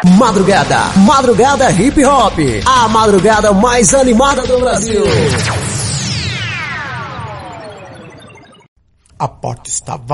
Madrugada Hip Hop, a madrugada mais animada do Brasil. A porta estava